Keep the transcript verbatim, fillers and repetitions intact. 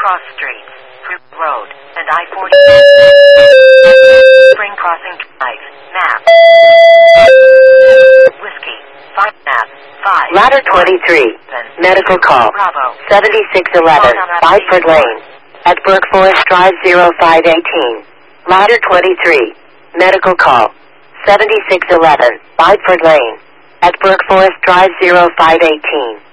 Cross Street, Fruit Road, and I forty. Spring Crossing Drive. Map. Whiskey. Five map. Five. Ladder twenty-three. Medical call. Bravo. seventy-six eleven. Bideford Lane. At Burke Forest Drive zero five eighteen. Ladder twenty-three. Medical call. seventy-six eleven. Bideford Lane. At Burke Forest Drive zero five eighteen.